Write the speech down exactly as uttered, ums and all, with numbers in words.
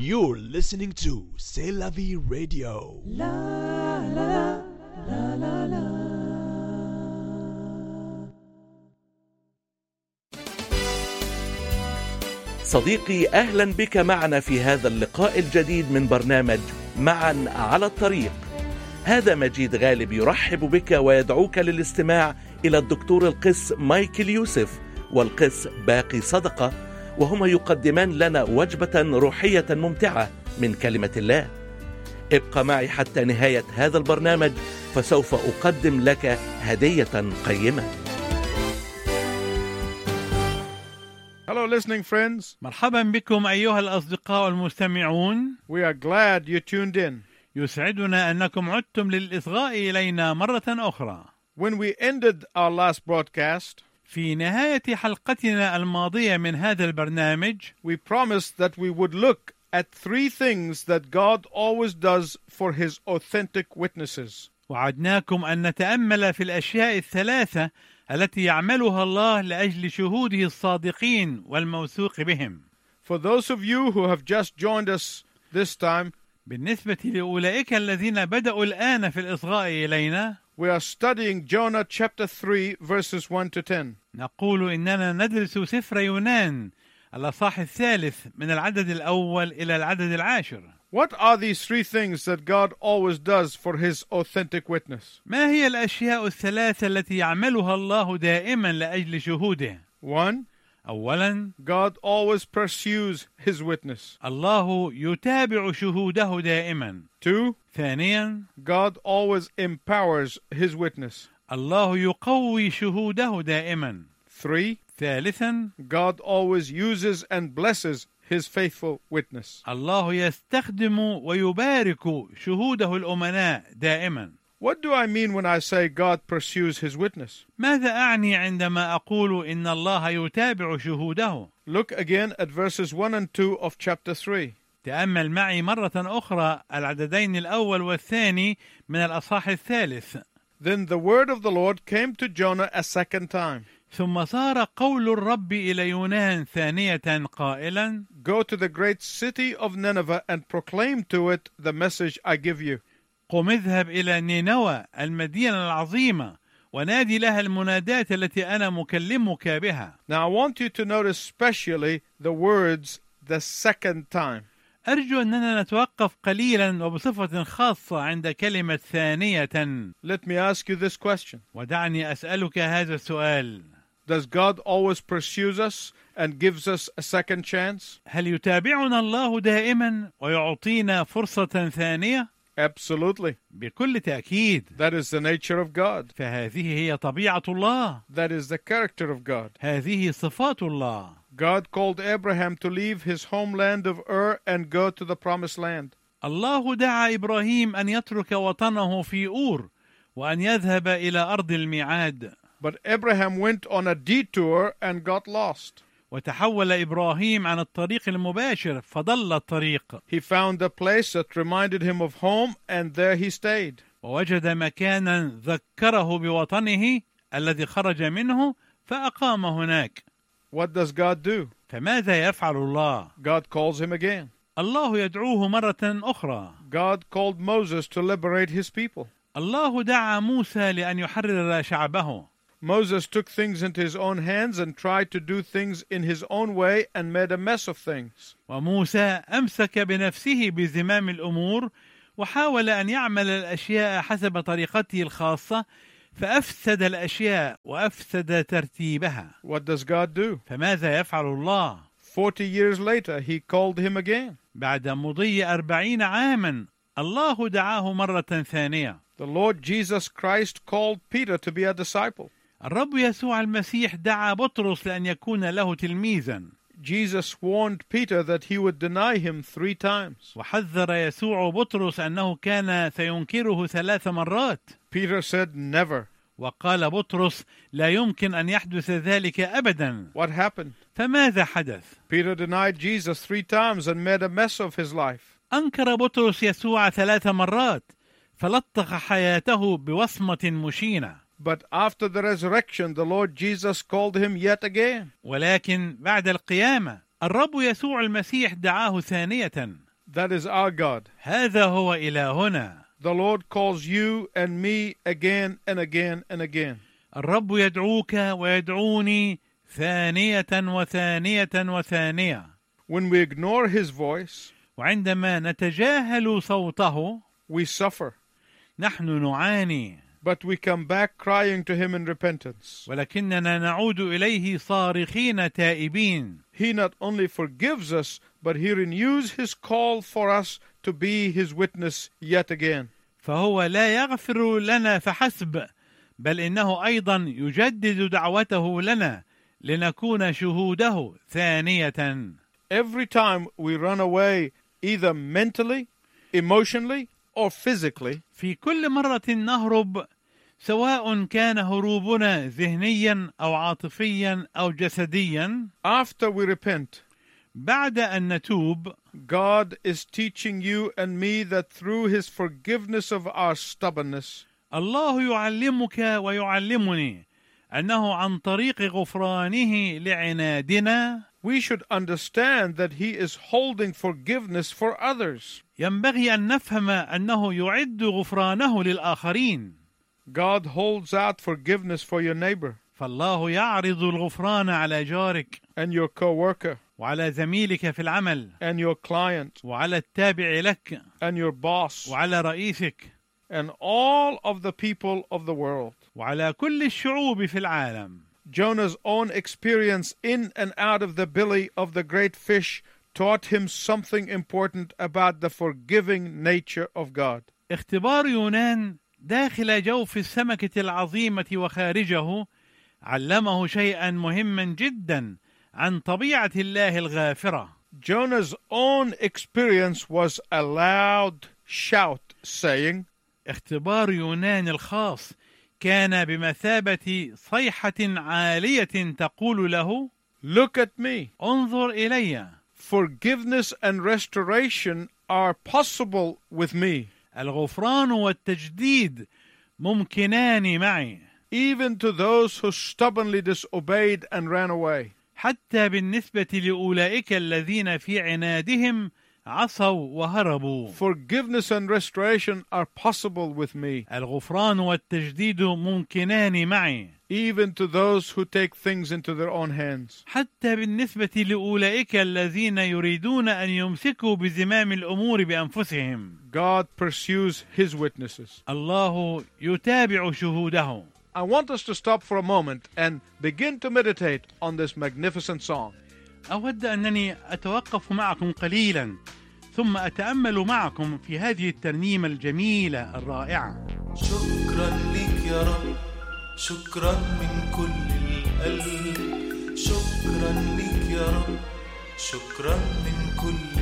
You're listening to C'est la vie radio. La la la la la. صديقي، أهلا بك معنا في هذا اللقاء الجديد من برنامج معا على الطريق. هذا مجيد غالب يرحب بك ويدعوك للاستماع إلى الدكتور القس مايكل يوسف والقس باقي صدقة، وهما يقدمان لنا وجبة روحية ممتعة من كلمة الله. ابقى معي حتى نهاية هذا البرنامج، فسوف أقدم لك هدية قيمة. Hello listening friends. مرحبا بكم أيها الأصدقاء المستمعون. We are glad you tuned in. يسعدنا أنكم عدتم للإصغاء إلينا مرة أخرى. When we ended our last broadcast, في نهاية حلقتنا الماضية من هذا البرنامج we promised that we would look at three things that God always does for his authentic witnesses. وعدناكم أن نتأمل في الأشياء الثلاثة التي يعملها الله لأجل شهوده الصادقين والموثوق بهم. For those of you who have just joined us this time, بالنسبة لأولئك الذين بدأوا الآن في الإصغاء إلينا، we are studying Jonah chapter three verses one to ten. نقول إننا ندرس سفر يونان الأصحاح الثالث من العدد الأول إلى العدد العاشر. What are these three things that God always does for his authentic witness? ما هي الأشياء الثلاثة التي يعملها الله دائما لأجل شهوده؟ One, أولا، God always pursues his witness. الله يتابع شهوده دائما. Two, ثانيا، God always empowers his witness. الله يقوي شهوده دائما. Three, ثالثا، God always uses and blesses his faithful witness. الله يستخدم ويبارك شهوده الأمناء دائما. What do I mean when I say God pursues his witness? ماذا أعني عندما أقول إن الله يتابع شهوده؟ Look again at verses one and two of chapter three. تأمل معي مرة أخرى العددين الأول والثاني من الأصحاح الثالث. Then the word of the Lord came to Jonah a second time. ثم صار قول الرب إلى يونان ثانية قائلا: Go to the great city of Nineveh and proclaim to it the message I give you. قم اذهب إلى نينوى المدينة العظيمة ونادي لها المنادات التي أنا مكلمك بها. Now I want you to notice especially the words the second time. أرجو أننا نتوقف قليلا وبصفة خاصة عند كلمة ثانية. Let me ask you this question. ودعني أسألك هذا السؤال. Does God always pursue us and gives us a second chance? هل يتابعنا الله دائما ويعطينا فرصة ثانية؟ Absolutely. بكل تأكيد. That is the nature of God. فهذه هي طبيعة الله. That is the character of God. هذه صفات الله. God called Abraham to leave his homeland of Ur and go to the promised land. الله دعا إبراهيم أن يترك وطنه في أور وأن يذهب إلى أرض الميعاد. But Abraham went on a detour and got lost. وتحول إبراهيم عن الطريق المباشر فضل الطريق. He found a place that reminded him of home and there he stayed. ووجد مكانا ذكره بوطنه الذي خرج منه فأقام هناك. What does God do? فماذا يفعل الله؟ God calls him again. الله يدعوه مرة أخرى. God called Moses to liberate his people. الله دعا موسى لأن يحرر شعبه. Moses took things into his own hands and tried to do things in his own way and made a mess of things. وموسى أمسك بنفسه بزمام الأمور وحاول أن يعمل الأشياء حسب طريقته الخاصة فأفسد الأشياء وأفسد ترتيبها. What does God do? فماذا يفعل الله؟ Forty years later he called him again. بعد مضي أربعين عاما الله دعاه مرة ثانية. The Lord Jesus Christ called Peter to be a disciple. الرب يسوع المسيح دعا بطرس لأن يكون له تلميذا. Jesus warned Peter that he would deny him three times. وحذر يسوع بطرس أنه كان سينكره ثلاث مرات. Peter said never. وقال بطرس لا يمكن أن يحدث ذلك أبدا. What happened? فماذا حدث؟ Peter denied Jesus three times and made a mess of his life. أنكر بطرس يسوع ثلاث مرات فلطخ حياته بوصمة مشينة. But after the resurrection, the Lord Jesus called him yet again. ولكن بعد القيامة الرب يسوع المسيح دعاه ثانية. That is our God. هذا هو إلهنا. The Lord calls you and me again and again and again. الرب يدعوك ويدعوني ثانية وثانية وثانية. When we ignore his voice, وعندما نتجاهل صوته we suffer. نحن نعاني. But we come back crying to him in repentance. ولكننا نعود إليه صارخين تائبين. He not only forgives us, but he renews his call for us to be his witness yet again. فهو لا يغفر لنا فحسب، بل إنه أيضا يجدد دعوته لنا لنكون شهوده ثانية. Every time we run away, either mentally, emotionally, or physically, في كل مرة نهرب، سواء كان هروبنا ذهنيا أو عاطفيا أو جسديا، after we repent, بعد أن نتوب، God is teaching you and me that through his forgiveness of our stubbornness, الله يعلمك ويعلمني أنه عن طريق غفرانه لعنادنا we should understand that he is holding forgiveness for others. ينبغي أن نفهم أنه يعد غفرانه للآخرين. God holds out forgiveness for your neighbor فالله يعرض الغفران على جارك and your co-worker وعلى زميلك في العمل and your client وعلى التابع لك and your boss وعلى رئيسك and all of the people of the world. وعلى كل الشعوب في العالم. Jonah's own experience in and out of the belly of the great fish taught him something important about the forgiving nature of God. اختبار يونان داخل جوف السمكة العظيمة وخارجه علمه شيئا مهما جدا عن طبيعة الله الغافرة. Jonah's own experience was a loud shout saying, اختبار يونان الخاص كان بمثابة صيحة عالية تقول له: Look at me. انظر إلي. Forgiveness and restoration are possible with me. الغفران والتجديد ممكنان معي. Even to those who stubbornly disobeyed and ran away. حتى بالنسبة لأولئك الذين في عنادهم عصوا وهربوا. Forgiveness and restoration are possible with me. الغفران والتجديد ممكنان معي. Even to those who take things into their own hands. حتى بالنسبة لأولئك الذين يريدون أن يمسكوا بزمام الأمور بأنفسهم. God pursues his witnesses. الله يتابع شهوده. I want us to stop for a moment and begin to meditate on this magnificent song. أود أنني أتوقف معكم قليلا ثم أتأمل معكم في هذه الترنيمة الجميلة الرائعة. شكرا لك يا رب، شكرا من كل القلب، شكرا لك يا رب، شكرا من كل